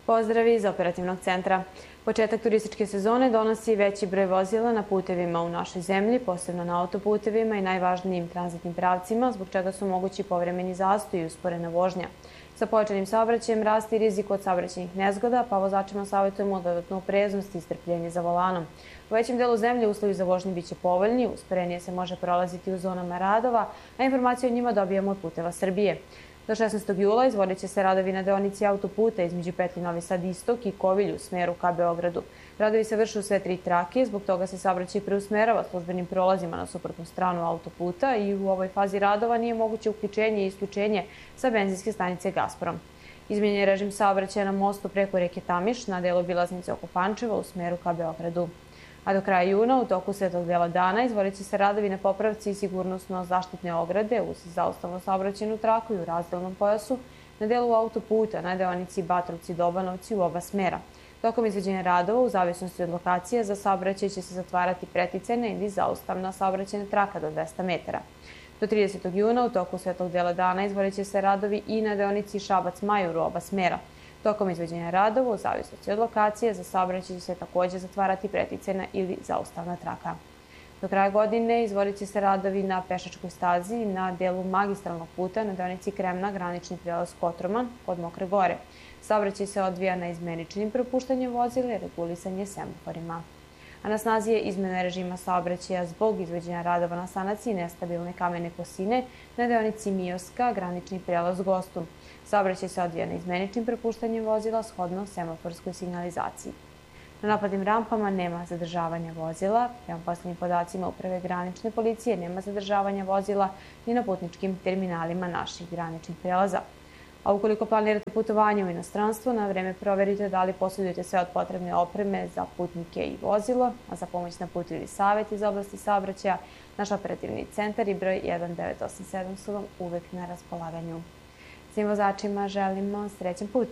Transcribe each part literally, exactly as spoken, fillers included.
pozdravi iz operativnog centra. Početak turističke sezone donosi veći broj vozila na putevima u našoj zemlji, posebno na autoputevima i najvažnijim tranzitnim pravcima, zbog čega su mogući povremeni zastoj i usporena vožnja. Sa pojačanim saobraćajem raste i rizik od saobraćajnih nezgoda, pa vozačima savjetujemo dodatnu opreznost i strpljenje za volanom. U većem delu zemlje uslovi za vožnju biće povoljni, usporenije se može prolaziti u zonama radova, a informacije o njima dobijamo od Puteva Srbije. Do šesnaestog jula izvodit će se radovi na deonici autoputa između petlje Novi Sad Istok i Kovilj u smeru ka Beogradu. Radovi se vrše u sve tri trake, zbog toga se saobraćaj preusmerava službenim prolazima na suprotnu stranu autoputa i u ovoj fazi radova nije moguće uključenje i isključenje sa benzinske stanice Gazprom. Izmenjen je režim saobraćaja na mostu preko reke Tamiš na delu obilaznice oko Pančeva u smeru ka Beogradu. A do kraja juna, u toku svetog dela dana, izvodit će se radovi na popravci i sigurnosno-zaštitne ograde uz zaustavno saobraćajnu traku i u razdelnom pojasu na delu autoputa na deonici Batrovci-Dobanovci u oba smera. Tokom izvođenja radova, u zavisnosti od lokacije, za saobraćaj će se zatvarati preticajna ili zaustavna saobraćajna traka do dvesta metara. Do tridesetog juna, u toku svetog dela dana, izvodit će se radovi i na deonici Šabac-Majur u oba smera. Tokom izvođenja radova, u zavisnosti od lokacije, za saobraćaj će se takođe zatvarati preticajna ili zaustavna traka. Do kraja godine izvodit će se radovi na pešačkoj stazi na delu magistralnog puta na deonici Kremna, granični prelaz Kotroman kod Mokre Gore. Saobraćaj se odvija na izmeničnim propuštanjem vozila i regulisanje semaforima. A na snazi je izmena režima saobraćaja zbog izvođenja radova na sanaciji nestabilne kamene kosine na deonici Mioska, granični prelaz Gostum. Saobraćaj se odvija na izmeničnim propuštanjem vozila shodno semaforskoj signalizaciji. Na napadnim rampama nema zadržavanja vozila. Prema poslednjim podacima Uprave granične policije nema zadržavanja vozila ni na putničkim terminalima naših graničnih prelaza. A ukoliko planirate putovanje u inostranstvo, na vreme proverite da li posjedujete sve od potrebne opreme za putnike i vozilo, a za pomoć na putu ili savjet iz oblasti saobraćaja, naš operativni centar i broj jedan devet osam sedam su vam uvek na raspolaganju. Svim vozačima želimo srećan put!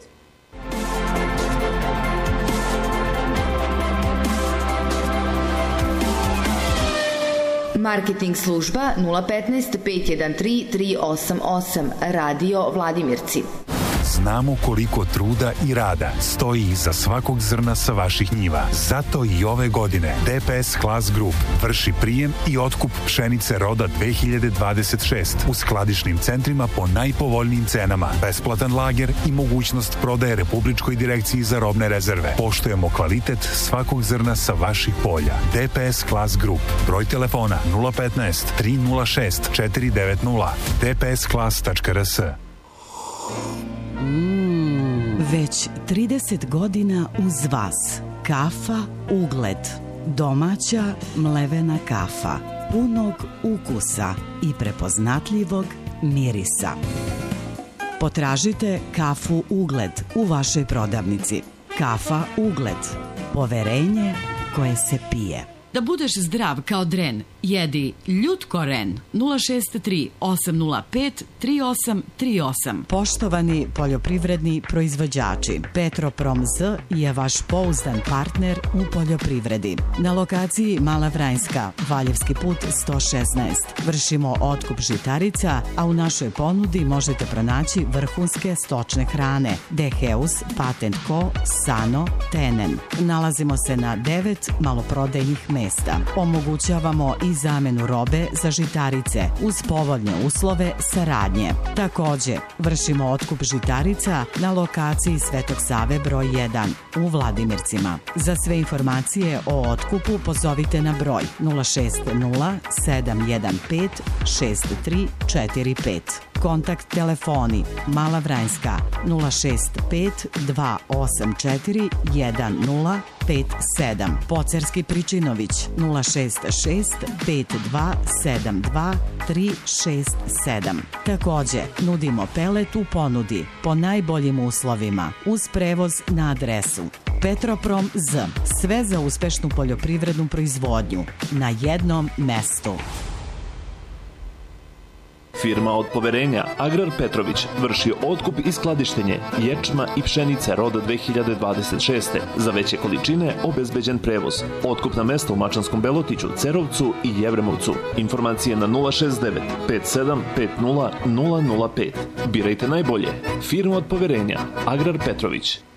Marketing služba nula petnaest pet jedan tri tri osam osam, Radio Vladimirci. Znamo koliko truda i rada stoji iza svakog zrna sa vaših njiva. Zato i ove godine D P S Class Group vrši prijem i otkup pšenice roda dve hiljade dvadeset šest u skladišnim centrima po najpovoljnijim cenama, besplatan lager i mogućnost prodaje Republičkoj direkciji za robne rezerve. Poštujemo kvalitet svakog zrna sa vaših polja. D P S Class Group. Broj telefona nula petnaest tri nula šest četiri devet nula d p s class tačka r s. Mm, već trideset godina uz vas. Kafa Ugled. Domaća mlevena kafa. Punog ukusa i prepoznatljivog mirisa. Potražite kafu Ugled u vašoj prodavnici. Kafa Ugled. Poverenje koje se pije. Da budeš zdrav kao dren, jedi Ljutkoren nula šest tri osam nula pet tri osam tri osam. Poštovani poljoprivredni proizvođači, Petroprom Z je vaš pouzdan partner u poljoprivredi. Na lokaciji Mala Vranjska, Valjevski put sto šesnaest. Vršimo otkup žitarica, a u našoj ponudi možete pronaći vrhunske stočne hrane Deheus, Patent Co, Sano, Tenen. Nalazimo se na devet maloprodajnih mesta. Omogućavamo i zamenu robe za žitarice uz povoljne uslove saradnje. Takođe, vršimo otkup žitarica na lokaciji Svetog Save broj jedan u Vladimircima. Za sve informacije o otkupu pozovite na broj nula šest nula sedam jedan pet šest tri četiri pet. Kontakt telefoni Mala Vranjska nula šest pet dva osam četiri jedan nula pet sedam. Pocerski Pričinović nula šest šest pet dva sedam dva tri šest sedam. Takođe, nudimo pelet u ponudi po najboljim uslovima uz prevoz na adresu Petroprom Z. Sve za uspešnu poljoprivrednu proizvodnju na jednom mestu. Firma od poverenja Agrar Petrović vrši otkup i skladištenje ječma i pšenice roda dve hiljade dvadeset šeste. Za veće količine obezbeđen prevoz. Otkupna mesta u Mačanskom Belotiću, Cerovcu i Jevremovcu. Informacije na nula šest devet pet sedam pet nula nula nula pet. Birajte najbolje. Firma od poverenja Agrar Petrović.